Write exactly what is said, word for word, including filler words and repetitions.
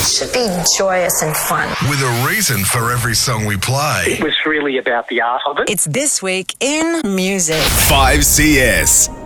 should be joyous and fun. With a reason for every song we play. It was really about the art of it. It's This Week in Music. five C S.